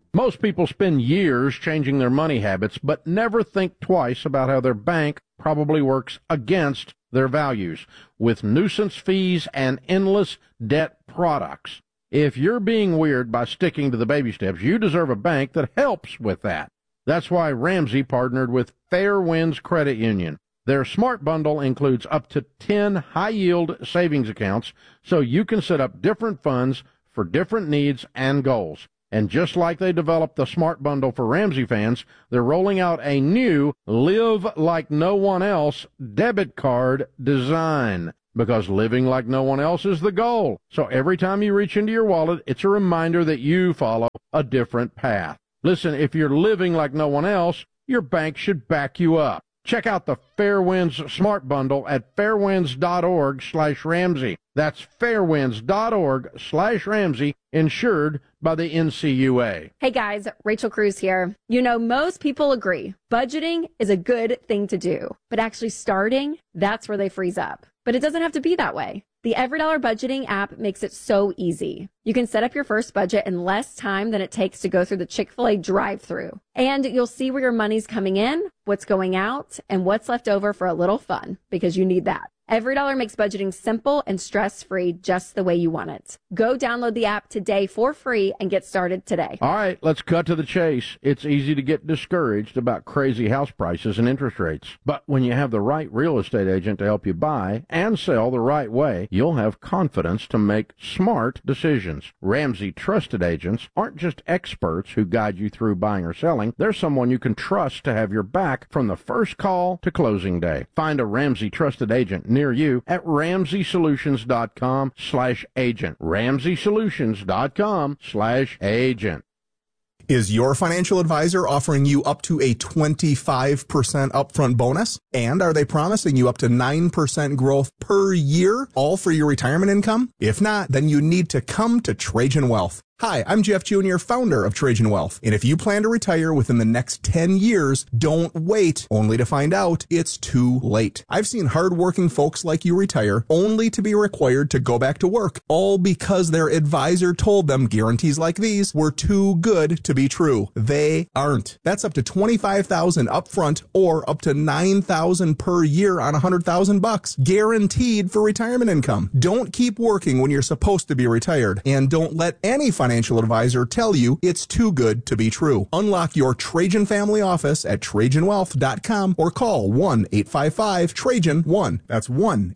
Most people spend years changing their money habits, but never think twice about how their bank probably works against their values with nuisance fees and endless debt products. If you're being weird by sticking to the baby steps, you deserve a bank that helps with that. That's why Ramsey partnered with Fairwinds Credit Union. Their Smart Bundle includes up to 10 high-yield savings accounts, so you can set up different funds for different needs and goals. And just like they developed the Smart Bundle for Ramsey fans, they're rolling out a new Live Like No One Else debit card design. Because living like no one else is the goal. So every time you reach into your wallet, it's a reminder that you follow a different path. Listen, if you're living like no one else, your bank should back you up. Check out the Fairwinds Smart Bundle at fairwinds.org/Ramsey. That's fairwinds.org/Ramsey, insured by the NCUA. Hey guys, Rachel Cruz here. You know, most people agree budgeting is a good thing to do, but actually starting, that's where they freeze up. But it doesn't have to be that way. The EveryDollar budgeting app makes it so easy. You can set up your first budget in less time than it takes to go through the Chick-fil-A drive-thru. And you'll see where your money's coming in, what's going out, and what's left over for a little fun, because you need that. EveryDollar makes budgeting simple and stress-free, just the way you want it. Go download the app today for free and get started today. All right, let's cut to the chase. It's easy to get discouraged about crazy house prices and interest rates. But when you have the right real estate agent to help you buy and sell the right way, you'll have confidence to make smart decisions. Ramsey Trusted Agents aren't just experts who guide you through buying or selling. They're someone you can trust to have your back from the first call to closing day. Find a Ramsey Trusted Agent near you at RamseySolutions.com/agent. RamseySolutions.com/agent. Is your financial advisor offering you up to a 25% upfront bonus? And are they promising you up to 9% growth per year, all for your retirement income? If not, then you need to come to Trajan Wealth. Hi, I'm Jeff Jr., founder of Trajan Wealth. And if you plan to retire within the next 10 years, don't wait only to find out it's too late. I've seen hardworking folks like you retire only to be required to go back to work, all because their advisor told them guarantees like these were too good to be true. They aren't. That's up to $25,000 upfront or up to $9,000 per year on $100,000 guaranteed for retirement income. Don't keep working when you're supposed to be retired, and don't let any financial advisor tell you it's too good to be true. Unlock your Trajan family office at TrajanWealth.com or call 1-855-TRAJAN-1. That's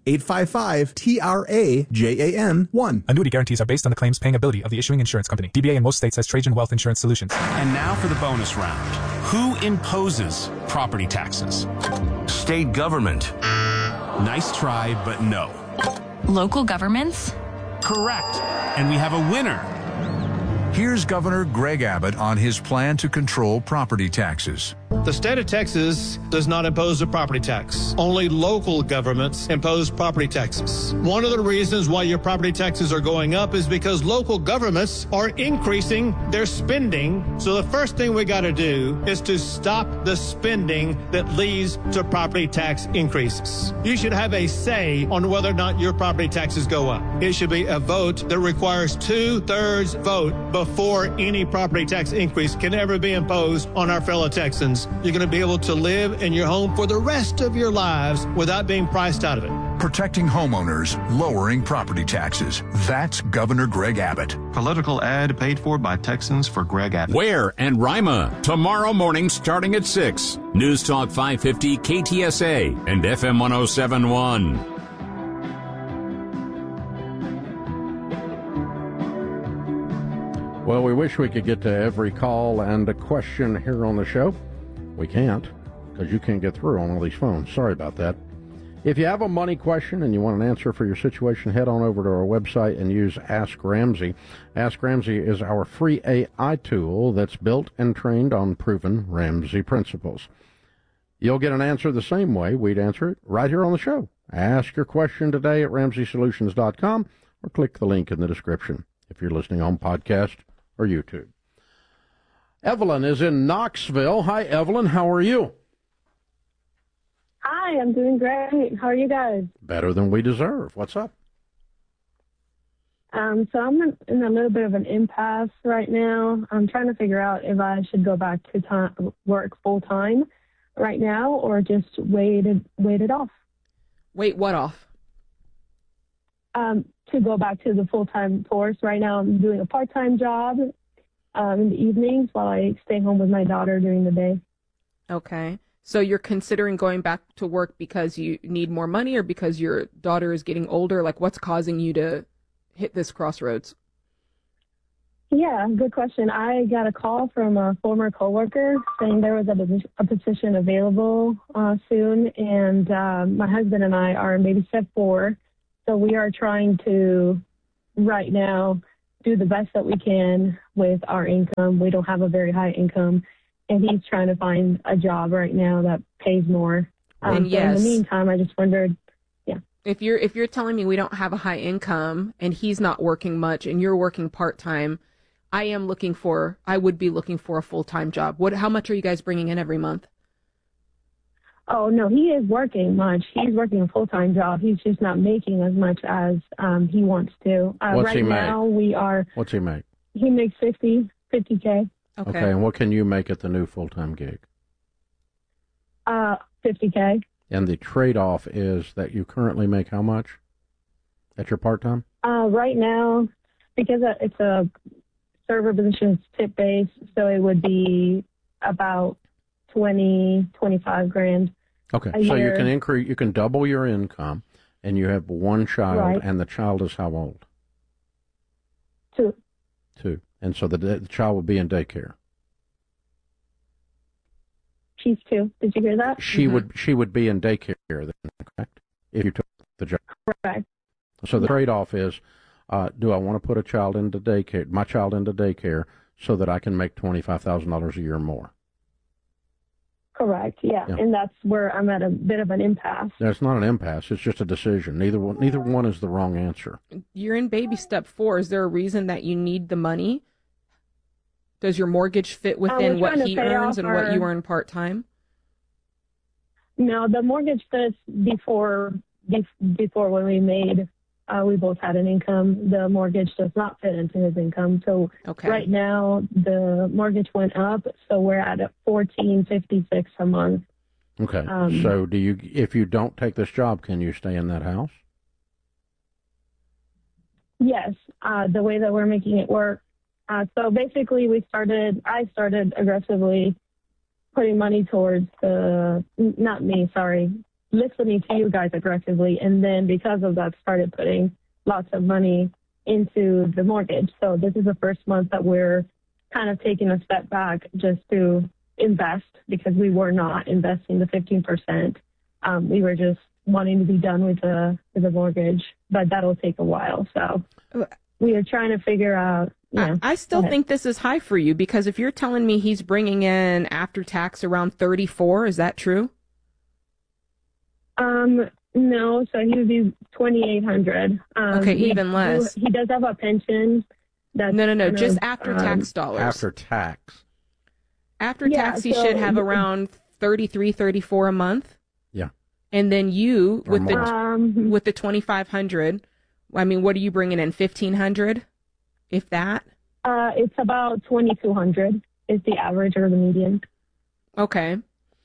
1-855-TRAJAN-1. Annuity guarantees are based on the claims paying ability of the issuing insurance company. DBA in most states has Trajan Wealth Insurance Solutions. And now for the bonus round. Who imposes property taxes? State government. Nice try, but no. Local governments? Correct. And we have a winner. Here's Governor Greg Abbott on his plan to control property taxes. The state of Texas does not impose a property tax. Only local governments impose property taxes. One of the reasons why your property taxes are going up is because local governments are increasing their spending. So the first thing we got to do is to stop the spending that leads to property tax increases. You should have a say on whether or not your property taxes go up. It should be a vote that requires 2/3 vote before any property tax increase can ever be imposed on our fellow Texans. You're going to be able to live in your home for the rest of your lives without being priced out of it. Protecting homeowners, lowering property taxes. That's Governor Greg Abbott. Political ad paid for by Texans for Greg Abbott. Ware and Rima, tomorrow morning starting at 6. News Talk 550 KTSA and FM 1071. Well, we wish we could get to every call and a question here on the show. We can't, because you can't get through on all these phones. Sorry about that. If you have a money question and you want an answer for your situation, head on over to our website and use Ask Ramsey. Ask Ramsey is our free AI tool that's built and trained on proven Ramsey principles. You'll get an answer the same way we'd answer it right here on the show. Ask your question today at RamseySolutions.com or click the link in the description if you're listening on podcast or YouTube. Evelyn is in Knoxville. Hi, Evelyn. How are you? Hi, I'm doing great. How are you guys? Better than we deserve. What's up? So I'm in a little bit of an impasse right now. I'm trying to figure out if I should go back to work full time right now or just wait it off. Wait, what off? To go back to the full-time force. Right now I'm doing a part-time job in the evenings while I stay home with my daughter during the day. Okay. So you're considering going back to work because you need more money or because your daughter is getting older? Like, what's causing you to hit this crossroads? Yeah, good question. I got a call from a former coworker saying there was a position available soon, and my husband and I are in baby step 4. So we are trying to, right now, do the best that we can with our income. We don't have a very high income, and he's trying to find a job right now that pays more. And yes, in the meantime, I just wondered, yeah. If you're telling me we don't have a high income and he's not working much and you're working part-time, I would be looking for a full-time job. How much are you guys bringing in every month? Oh, no, he is working much. He's working a full-time job. He's just not making as much as he wants to. What's right he now, make? What's he make? He makes $50K. Okay, and what can you make at the new full-time gig? $50K. And the trade-off is that you currently make how much at your part-time? Right now, because it's a server position, it's tip-based, so it would be about 25 grand. Okay, so you can increase, you can double your income, and you have one child, right. And the child is how old? 2. 2, and so the child will be in daycare. She's 2. Did you hear that? She would be in daycare then, correct? If you took the job. Correct. So the trade-off is, do I want to put my child into daycare, so that I can make $25,000 a year more? Correct. Yeah, and that's where I'm at a bit of an impasse. It's not an impasse. It's just a decision. Neither one is the wrong answer. You're in baby step 4. Is there a reason that you need the money? Does your mortgage fit within what he earns and what you earn part-time? No, the mortgage fits before when we both had an income. The mortgage does not fit into his income. So right now the mortgage went up, so we're at $1,456 a month. Okay. So if you don't take this job, can you stay in that house? Yes. The way that we're making it work. So basically I started aggressively putting money towards listening to you guys aggressively, and then because of that started putting lots of money into the mortgage. So this is the first month that we're kind of taking a step back just to invest, because we were not investing the 15%. We were just wanting to be done with the mortgage, but that'll take a while. So we are trying to figure out. I still think this is high for you, because if you're telling me he's bringing in after tax around 34, is that true? No, so he would be 2,800. Okay, even less. He does have a pension. No, just after tax dollars. After tax. After tax, he should have around 33, 34 a month. Yeah. And then you with the 2,500. I mean, what are you bringing in? 1,500, if that. It's about 2,200 is the average or the median. Okay.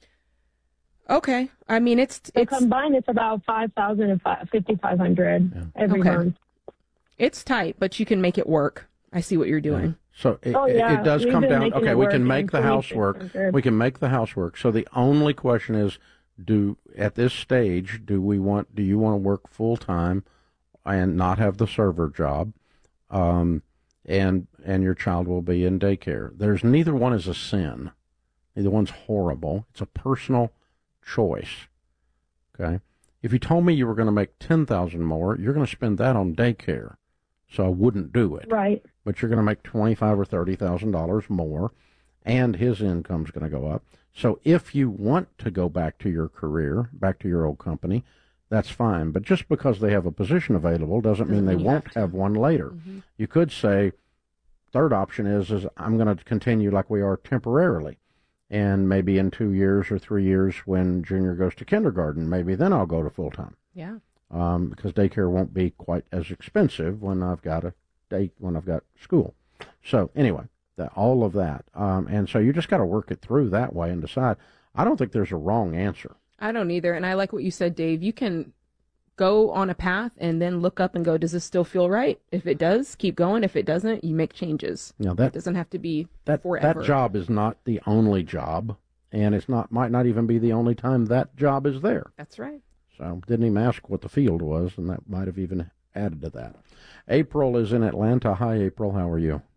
I mean, it's combined. It's about 5,000 and 5,500 every month. It's tight, but you can make it work. I see what you're doing. So it does come down. Okay, we can make the house work. We can make the house work. So the only question is, at this stage, do you want to work full time and not have the server job, and your child will be in daycare? Neither one is a sin. Neither one's horrible. It's a personal choice. Okay, if you told me you were going to make $10,000 more, you're going to spend that on daycare, so I wouldn't do it. Right. But you're going to make $25,000 or $30,000 more, and his income's going to go up. So if you want to go back to your career, back to your old company, that's fine. But just because they have a position available doesn't mean they won't have one later. Mm-hmm. You could say, third option is I'm going to continue like we are temporarily. And maybe in 2 years or 3 years when Junior goes to kindergarten, maybe then I'll go to full-time. Yeah. because daycare won't be quite as expensive when I've got school. So anyway, all of that. And so you just got to work it through that way and decide. I don't think there's a wrong answer. I don't either. And I like what you said, Dave. You can go on a path and then look up and go, does this still feel right? If it does, keep going. If it doesn't, you make changes. It doesn't have to be forever. That job is not the only job, and might not even be the only time that job is there. That's right. So didn't even ask what the field was, and that might have even added to that. April is in Atlanta. Hi, April. How are you?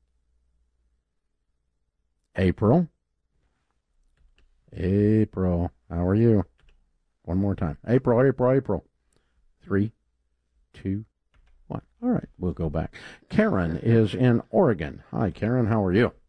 April, how are you? One more time. April. 3, 2, 1. All right, we'll go back. Karen is in Oregon. Hi, Karen. How are you?